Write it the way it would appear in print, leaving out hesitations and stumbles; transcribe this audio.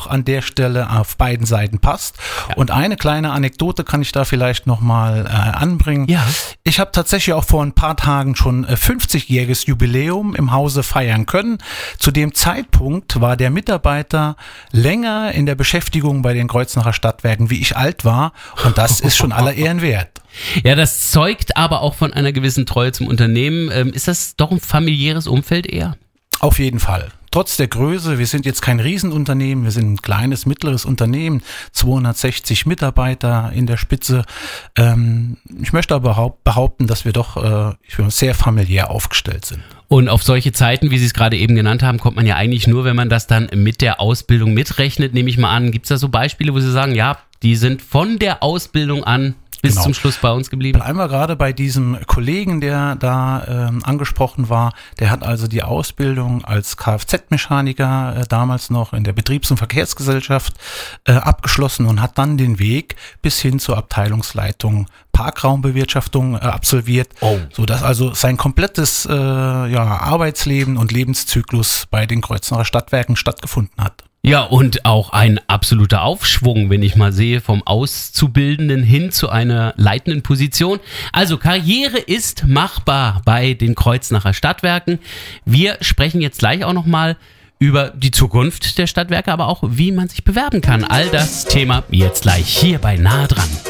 auch an der Stelle auf beiden Seiten passt. Ja. Und eine kleine Anekdote kann ich da vielleicht nochmal anbringen. Ja. Ich habe tatsächlich auch vor ein paar Tagen schon 50-jähriges Jubiläum im Hause feiern können. Zu dem Zeitpunkt war der Mitarbeiter länger in der Beschäftigung bei den Kreuznacher Stadtwerken, wie ich alt war. Und das ist schon aller Ehren wert. Ja, das zeugt aber auch von einer gewissen Treue zum Unternehmen. Ist das doch ein familiäres Umfeld eher? Auf jeden Fall. Trotz der Größe, wir sind jetzt kein Riesenunternehmen, wir sind ein kleines, mittleres Unternehmen, 260 Mitarbeiter in der Spitze. Ich möchte aber behaupten, dass wir doch sehr familiär aufgestellt sind. Und auf solche Zeiten, wie Sie es gerade eben genannt haben, kommt man ja eigentlich nur, wenn man das dann mit der Ausbildung mitrechnet, nehme ich mal an. Gibt es da so Beispiele, wo Sie sagen, ja, die sind von der Ausbildung an bis zum Schluss bei uns geblieben? Bleiben wir gerade bei diesem Kollegen, der da angesprochen war. Der hat also die Ausbildung als Kfz-Mechaniker damals noch in der Betriebs- und Verkehrsgesellschaft abgeschlossen und hat dann den Weg bis hin zur Abteilungsleitung Parkraumbewirtschaftung absolviert, sodass also sein komplettes Arbeitsleben und Lebenszyklus bei den Kreuznacher Stadtwerken stattgefunden hat. Ja, und auch ein absoluter Aufschwung, wenn ich mal sehe, vom Auszubildenden hin zu einer leitenden Position. Also Karriere ist machbar bei den Kreuznacher Stadtwerken. Wir sprechen jetzt gleich auch nochmal über die Zukunft der Stadtwerke, aber auch wie man sich bewerben kann. All das Thema jetzt gleich hier bei Nah dran.